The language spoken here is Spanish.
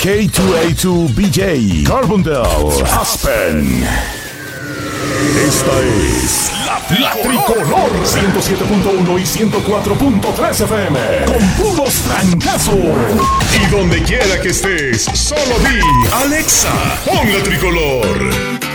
K2A2BJ, Carbondale, Aspen. Esta es la Tricolor 107.1 y 104.3 FM. Con puros trancazos. Y donde quiera que estés, solo di Alexa, pon la Tricolor.